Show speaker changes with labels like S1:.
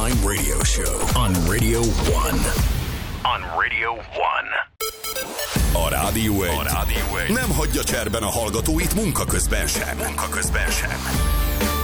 S1: Online radio show on Radio 1. On Radio 1. A Rádió 1 nem hagyja cserben a hallgatóit munka közben sem.